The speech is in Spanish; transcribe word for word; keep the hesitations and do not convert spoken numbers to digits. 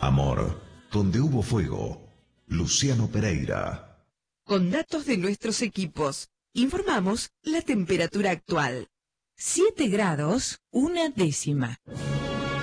Amor, donde hubo fuego. Luciano Pereira. Con datos de nuestros equipos, informamos la temperatura actual. siete grados, una décima.